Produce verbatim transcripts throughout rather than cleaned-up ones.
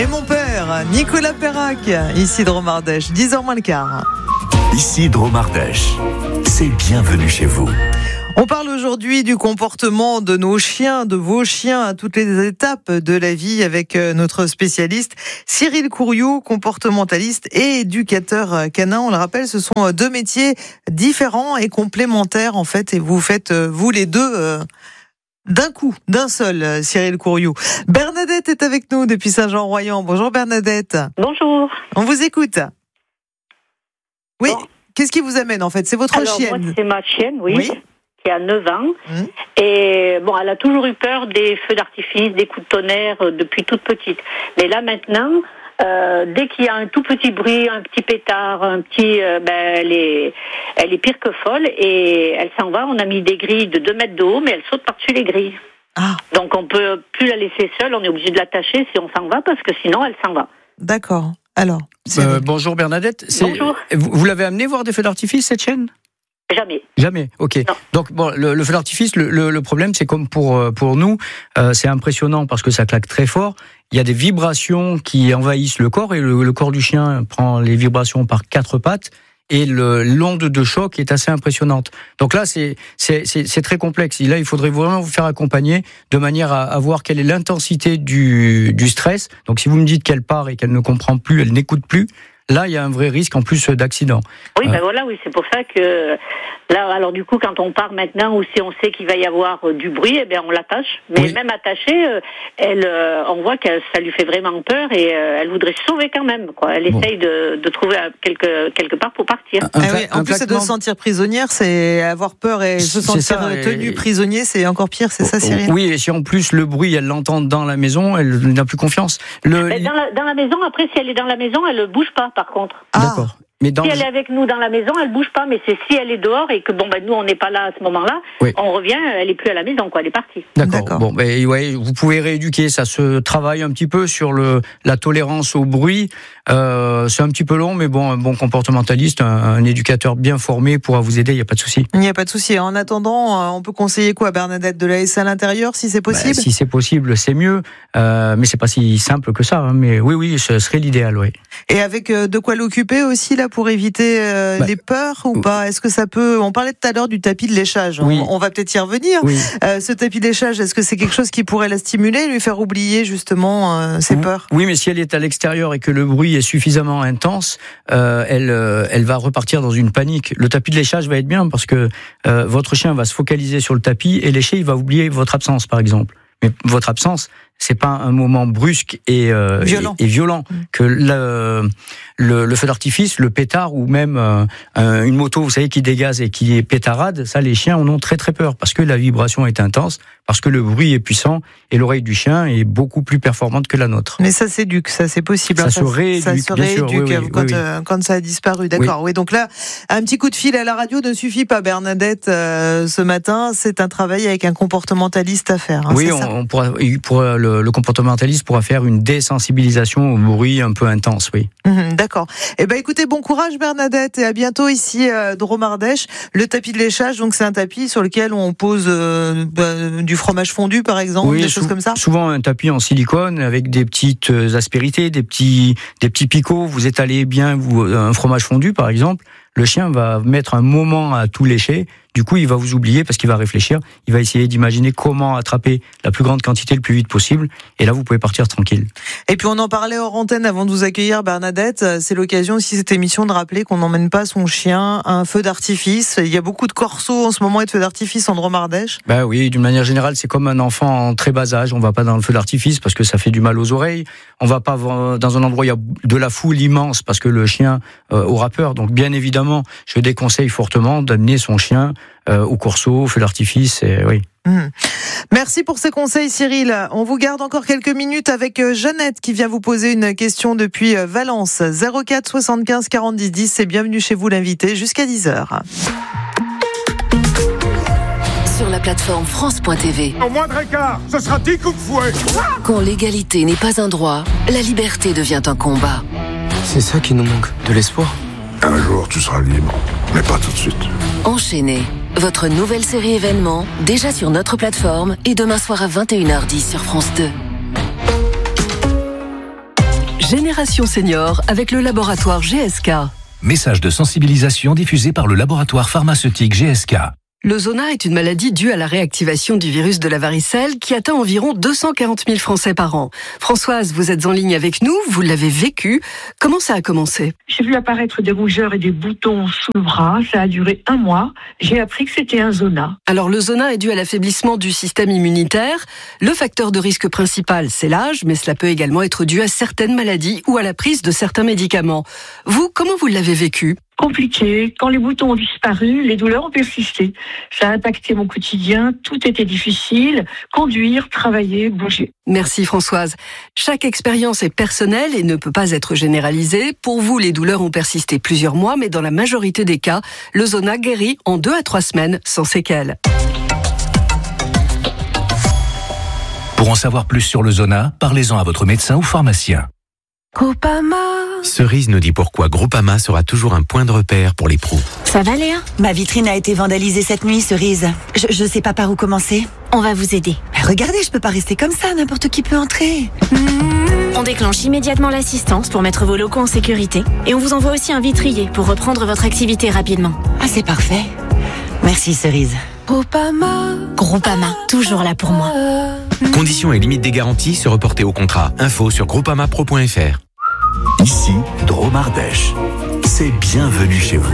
Et mon père, Nicolas Perrac, ici Dromardèche, dix heures moins le quart. Ici Dromardèche, c'est bienvenue chez vous. On parle aujourd'hui du comportement de nos chiens, de vos chiens à toutes les étapes de la vie avec notre spécialiste Cyril Courriou, comportementaliste et éducateur canin. On le rappelle, ce sont deux métiers différents et complémentaires en fait, et vous faites vous les deux euh, d'un coup, d'un seul, Cyril Courriou. Bernadette est avec nous depuis Saint-Jean-Royan. Bonjour Bernadette. Bonjour. On vous écoute. Oui. Bon. Qu'est-ce qui vous amène en fait? C'est votre Alors, chienne. moi, c'est ma chienne, oui. Oui. Qui a neuf ans. Mmh. Et bon, elle a toujours eu peur des feux d'artifice, des coups de tonnerre euh, depuis toute petite. Mais là maintenant, euh, dès qu'il y a un tout petit bruit, un petit pétard, un petit, euh, ben elle est, elle est pire que folle et elle s'en va. On a mis des grilles de deux mètres de haut, mais elle saute par-dessus les grilles. Ah. Donc on peut plus la laisser seule. On est obligé de l'attacher si on s'en va parce que sinon elle s'en va. D'accord. Alors. Euh, bonjour Bernadette. C'est... Bonjour. Vous, vous l'avez amené voir des feux d'artifice cette chienne? Jamais. Jamais, ok. Non. Donc bon, le, le feu d'artifice, le, le, le problème, c'est comme pour pour nous, euh, c'est impressionnant parce que ça claque très fort. Il y a des vibrations qui envahissent le corps et le, le corps du chien prend les vibrations par quatre pattes. Et le, l'onde de choc est assez impressionnante. Donc là, c'est, c'est, c'est, c'est très complexe. Et là, il faudrait vraiment vous faire accompagner de manière à, à voir quelle est l'intensité du, du stress. Donc si vous me dites qu'elle part et qu'elle ne comprend plus, elle n'écoute plus, là, il y a un vrai risque en plus d'accident. Oui, euh. ben voilà, oui, c'est pour ça que là, alors du coup, quand on part maintenant, ou si on sait qu'il va y avoir euh, du bruit, eh bien, on l'attache. Mais oui. Même attachée, euh, elle, euh, on voit que ça lui fait vraiment peur et euh, elle voudrait se sauver quand même, quoi. Elle bon. essaye de, de trouver quelque quelque part pour partir. Un, un, ah oui, en plus, c'est de se sentir prisonnière, c'est avoir peur et se sentir ça, tenu et... prisonnier, c'est encore pire, c'est ça, Cyril? Oui, et si en plus le bruit, elle l'entend dans la maison, elle n'a plus confiance. Le... Ben, dans, la, dans la maison, après, si elle est dans la maison, elle ne bouge pas. Par contre. Ah. D'accord. Mais dans si elle est avec nous dans la maison, elle bouge pas. Mais c'est si elle est dehors et que bon ben nous on n'est pas là à ce moment-là, oui. On revient, elle est plus à la maison, quoi. Elle est partie. D'accord. D'accord. Bon, ben ouais, vous pouvez rééduquer. Ça se travaille un petit peu sur le la tolérance au bruit. Euh, c'est un petit peu long, mais bon, un bon comportementaliste, un, un éducateur bien formé pourra vous aider. Il y a pas de souci. Il n'y a pas de souci. En attendant, on peut conseiller quoi, Bernadette, de la laisser à l'intérieur si c'est possible? Ben, si c'est possible, c'est mieux. Euh, mais c'est pas si simple que ça. Hein. Mais oui, oui, ce serait l'idéal, oui. Et avec euh, de quoi l'occuper aussi là pour éviter euh, bah, les peurs ou pas? Est-ce que ça peut... On parlait tout à l'heure du tapis de léchage. Oui. On, on va peut-être y revenir. Oui. Euh, ce tapis de léchage, est-ce que c'est quelque chose qui pourrait la stimuler, lui faire oublier justement euh, ses oui. peurs? Oui, mais si elle est à l'extérieur et que le bruit est suffisamment intense, euh, elle, euh, elle va repartir dans une panique. Le tapis de léchage va être bien parce que euh, votre chien va se focaliser sur le tapis et lécher, il va oublier votre absence, par exemple. Mais votre absence, c'est pas un moment brusque et, euh, violent. et, et violent que le, le, le feu d'artifice, le pétard ou même euh, une moto, vous savez, qui dégaze et qui est pétarade. Ça, les chiens en ont très très peur parce que la vibration est intense, parce que le bruit est puissant et l'oreille du chien est beaucoup plus performante que la nôtre. Mais ça s'éduque, ça c'est possible. Ça hein, se rééduque, ça se rééduque bien sûr, oui, oui, quand, oui, oui. Euh, quand ça a disparu. D'accord. Oui. oui. Donc là, un petit coup de fil à la radio ne suffit pas, Bernadette. Euh, ce matin, c'est un travail avec un comportementaliste à faire. Hein, oui, on, on pourra, pour le, le comportementaliste pourra faire une désensibilisation au bruit un peu intense, oui. Mmh, d'accord. Eh ben, écoutez, bon courage Bernadette et à bientôt ici à Dromardèche. Le tapis de léchage, donc c'est un tapis sur lequel on pose euh, bah, du fromage fondu, par exemple, oui, des sou- choses comme ça. Souvent un tapis en silicone avec des petites aspérités, des petits, des petits picots. Vous étalez bien vous, un fromage fondu, par exemple. Le chien va mettre un moment à tout lécher. Du coup, il va vous oublier parce qu'il va réfléchir. Il va essayer d'imaginer comment attraper la plus grande quantité le plus vite possible. Et là, vous pouvez partir tranquille. Et puis, on en parlait hors antenne avant de vous accueillir, Bernadette. C'est l'occasion aussi, cette émission, de rappeler qu'on n'emmène pas son chien à un feu d'artifice. Il y a beaucoup de corsos en ce moment et de feux d'artifice en Dromardèche. Bah oui, d'une manière générale, c'est comme un enfant en très bas âge. On va pas dans le feu d'artifice parce que ça fait du mal aux oreilles. On va pas dans un endroit où il y a de la foule immense parce que le chien euh, aura peur. Donc, bien évidemment, je déconseille fortement d'amener son chien euh, au corso, au feu d'artifice. Et, oui. Mmh. Merci pour ces conseils, Cyril. On vous garde encore quelques minutes avec Jeannette qui vient vous poser une question depuis Valence. zéro quatre soixante-quinze quarante dix dix. C'est bienvenue chez vous, l'invité, jusqu'à dix heures. Sur la plateforme France point T V. Au moindre écart, ce sera dix coups de fouet. Quand l'égalité n'est pas un droit, la liberté devient un combat. C'est ça qui nous manque, de l'espoir. Un jour, tu seras libre, mais pas tout de suite. Enchaîné, votre nouvelle série événement, déjà sur notre plateforme et demain soir à vingt et une heures dix sur France deux. Génération Senior avec le laboratoire G S K. Message de sensibilisation diffusé par le laboratoire pharmaceutique G S K. Le zona est une maladie due à la réactivation du virus de la varicelle qui atteint environ deux cent quarante mille Français par an. Françoise, vous êtes en ligne avec nous, vous l'avez vécu. Comment ça a commencé ? J'ai vu apparaître des rougeurs et des boutons sous le bras. Ça a duré un mois. J'ai appris que c'était un zona. Alors le zona est dû à l'affaiblissement du système immunitaire. Le facteur de risque principal, c'est l'âge, mais cela peut également être dû à certaines maladies ou à la prise de certains médicaments. Vous, comment vous l'avez vécu ? Compliqué. Quand les boutons ont disparu, les douleurs ont persisté. Ça a impacté mon quotidien. Tout était difficile. Conduire, travailler, bouger. Merci Françoise. Chaque expérience est personnelle et ne peut pas être généralisée. Pour vous, les douleurs ont persisté plusieurs mois, mais dans la majorité des cas, le zona guérit en deux à trois semaines sans séquelles. Pour en savoir plus sur le zona, parlez-en à votre médecin ou pharmacien. Groupama. Cerise nous dit pourquoi Groupama sera toujours un point de repère pour les pros. Ça va Léa ? Ma vitrine a été vandalisée cette nuit, Cerise. Je, je sais pas par où commencer. On va vous aider. Mais regardez, je peux pas rester comme ça, n'importe qui peut entrer. Mmh. On déclenche immédiatement l'assistance pour mettre vos locaux en sécurité. Et on vous envoie aussi un vitrier pour reprendre votre activité rapidement. Ah, c'est parfait. Merci Cerise. Groupama. Groupama, toujours là pour moi. Conditions et limites des garanties se reporter au contrat. Info sur groupamapro point f r. Ici, Drôme Ardèche. C'est bienvenue chez vous.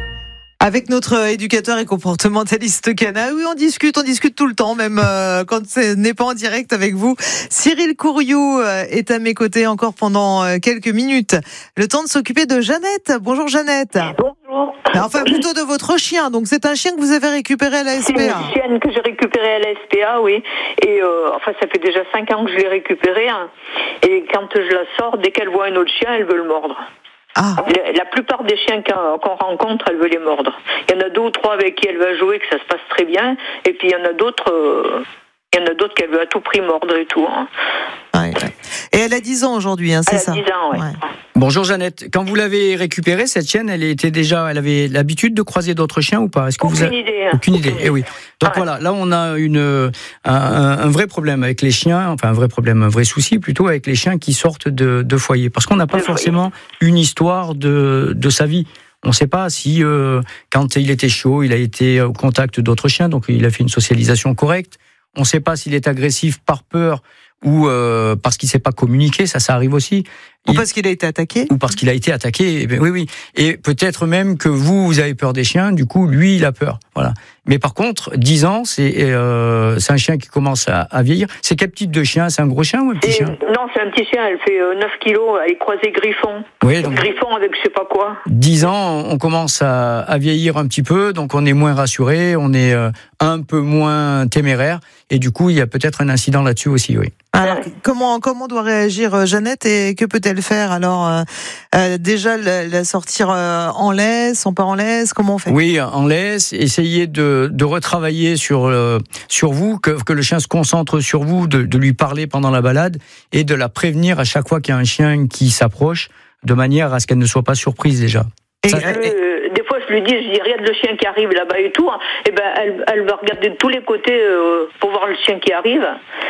Avec notre éducateur et comportementaliste Cana, oui, on discute, on discute tout le temps, même euh, quand ce n'est pas en direct avec vous. Cyril Courriou euh, est à mes côtés encore pendant euh, quelques minutes. Le temps de s'occuper de Jeannette. Bonjour Jeannette. Bonjour. Enfin, plutôt de votre chien. Donc, c'est un chien que vous avez récupéré à la S P A. C'est une chienne que j'ai récupérée à la S P A, oui. Et euh, enfin, ça fait déjà cinq ans que je l'ai récupérée. Hein. Et quand je la sors, dès qu'elle voit un autre chien, elle veut le mordre. Ah. La, la plupart des chiens qu'on, qu'on rencontre, elle veut les mordre. Il y en a deux ou trois avec qui elle va jouer, que ça se passe très bien. Et puis, il y en a d'autres... Euh, Il y en a d'autres qu'elle veut à tout prix mordre et tout. Hein. Ouais, ouais. Et elle a dix ans aujourd'hui, hein, c'est ça ? Elle a dix ans, ouais. ouais. Bonjour Jeannette. Quand vous l'avez récupérée, cette chienne, elle était déjà, elle avait l'habitude de croiser d'autres chiens ou pas ? Est-ce que Aucune vous avez... idée. Hein. Aucune idée. Eh oui. Donc ah, voilà, là on a une un, un vrai problème avec les chiens, enfin un vrai problème, un vrai souci plutôt avec les chiens qui sortent de, de foyer, parce qu'on n'a pas de forcément foyer. une histoire de de sa vie. On ne sait pas si euh, quand il était chaud, il a été au contact d'autres chiens, donc il a fait une socialisation correcte. On ne sait pas s'il est agressif par peur ou euh, parce qu'il ne sait pas communiquer, ça, ça arrive aussi. Ou il... parce qu'il a été attaqué. Ou parce qu'il a été attaqué, oui, oui. Et peut-être même que vous, vous avez peur des chiens, du coup, lui, il a peur. Voilà. Mais par contre, dix ans, c'est, euh, c'est un chien qui commence à, à vieillir. C'est quel type de chien ? C'est un gros chien ou un petit Et chien ? Non, c'est un petit chien, elle fait euh, neuf kilos, elle est croisée Griffon. Oui, donc... Griffon avec je sais pas quoi. dix ans, on commence à, à vieillir un petit peu, donc on est moins rassuré, on est euh, un peu moins téméraire, et du coup, il y a peut-être un incident là-dessus aussi, oui. Alors, comment, comment doit réagir Jeannette et que peut-elle faire ? Alors, euh, euh, déjà, la, la sortir euh, en laisse, on part en laisse, comment on fait ? Oui, en laisse, essayer de, de retravailler sur, euh, sur vous, que, que le chien se concentre sur vous, de, de lui parler pendant la balade et de la prévenir à chaque fois qu'il y a un chien qui s'approche, de manière à ce qu'elle ne soit pas surprise déjà. Et Ça, euh, des fois, je lui dis, je dis, regarde le chien qui arrive là-bas et tout. Hein. Et ben, elle, elle va regarder de tous les côtés euh, pour voir le chien qui arrive.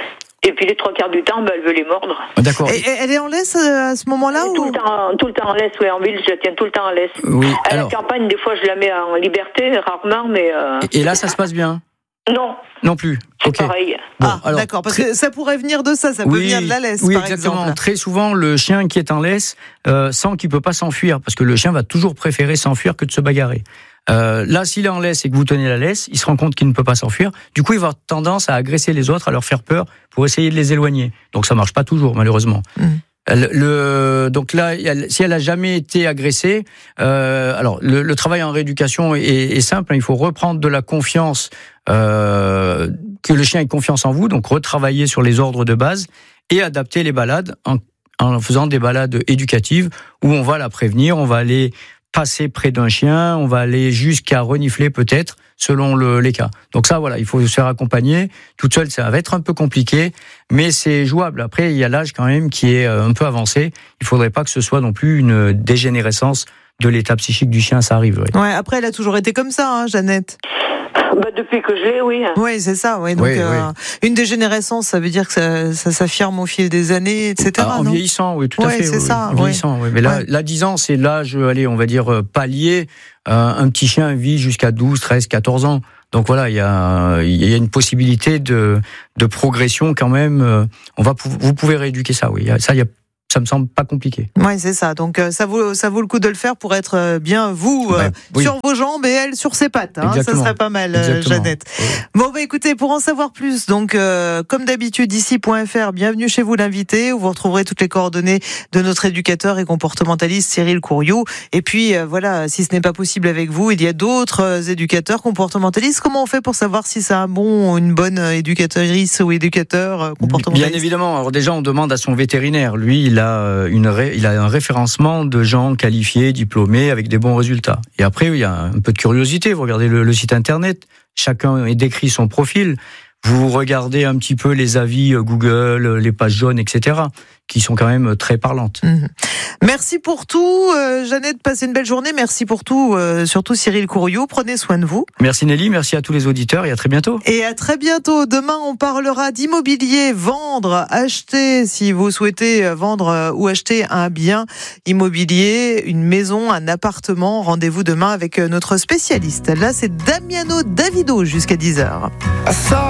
Et puis les trois quarts du temps, ben, elle veut les mordre. D'accord. Et, et elle est en laisse à ce moment-là ou... tout, le temps, tout le temps en laisse, oui, en ville, je la tiens tout le temps en laisse. Oui, à alors... la campagne, des fois, je la mets en liberté, rarement, mais... Euh... Et là, ça se passe bien ? Non. Non plus. C'est okay. pareil. Bon, ah, alors, d'accord, parce très... que ça pourrait venir de ça, ça oui, peut venir de la laisse, oui, par exactement. exemple. Très souvent, le chien qui est en laisse euh, sent qu'il ne peut pas s'enfuir, parce que le chien va toujours préférer s'enfuir que de se bagarrer. Euh, là, s'il est en laisse et que vous tenez la laisse, il se rend compte qu'il ne peut pas s'enfuir. Du coup, il va avoir tendance à agresser les autres, à leur faire peur pour essayer de les éloigner. Donc, ça marche pas toujours, malheureusement. Mmh. Le, le, donc là, si elle a jamais été agressée, euh, alors le, le travail en rééducation est, est simple. Il faut reprendre de la confiance, euh, que le chien ait confiance en vous. Donc, retravailler sur les ordres de base et adapter les balades en, en faisant des balades éducatives où on va la prévenir, on va aller passer près d'un chien, on va aller jusqu'à renifler peut-être, selon le, les cas. Donc ça, voilà, il faut se faire accompagner. Toute seule, ça va être un peu compliqué, mais c'est jouable. Après, il y a l'âge quand même qui est un peu avancé. Il ne faudrait pas que ce soit non plus une dégénérescence de l'état psychique du chien, ça arrive. Oui. Ouais, après, elle a toujours été comme ça, hein, Jeannette. Bah, depuis que je l'ai, oui. Oui, c'est ça. Ouais. Donc, oui, euh, oui. Une dégénérescence, ça veut dire que ça, ça s'affirme au fil des années, et cetera. Ah, en non vieillissant, oui, tout à ouais, fait. c'est oui, ça. En vieillissant, oui. Mais là, ouais. là, dix ans, c'est l'âge, allez, on va dire, palier. Euh, un petit chien vit jusqu'à douze, treize, quatorze ans. Donc voilà, il y a, il y a une possibilité de, de progression quand même. On va, vous pouvez rééduquer ça, oui. Ça, il y a Ça me semble pas compliqué. Oui, c'est ça. Donc euh, ça vaut ça vaut le coup de le faire pour être euh, bien vous euh, ben, oui. sur vos jambes et elle sur ses pattes. Hein. Ça serait pas mal, euh, Jeannette. Oui. Bon, bah écoutez, pour en savoir plus, donc euh, comme d'habitude ici point F R, bienvenue chez vous l'invité où vous retrouverez toutes les coordonnées de notre éducateur et comportementaliste Cyril Courriou. Et puis euh, voilà, si ce n'est pas possible avec vous, il y a d'autres euh, éducateurs comportementalistes. Comment on fait pour savoir si c'est un bon, une bonne éducatrice ou éducateur euh, comportementaliste? Bien évidemment. Alors déjà, on demande à son vétérinaire. Lui, il a une ré... il a un référencement de gens qualifiés, diplômés, avec des bons résultats. Et après, il y a un peu de curiosité. Vous regardez le, le site internet. Chacun est décrit son profil. Vous regardez un petit peu les avis Google, les pages jaunes, et cetera, qui sont quand même très parlantes. Mmh. Merci pour tout, euh, Jeannette. Passez une belle journée. Merci pour tout, euh, surtout Cyril Courriou. Prenez soin de vous. Merci Nelly, merci à tous les auditeurs et à très bientôt. Et à très bientôt. Demain, on parlera d'immobilier, vendre, acheter. Si vous souhaitez vendre ou acheter un bien immobilier, une maison, un appartement, rendez-vous demain avec notre spécialiste. Là, c'est Damiano Davido jusqu'à dix heures.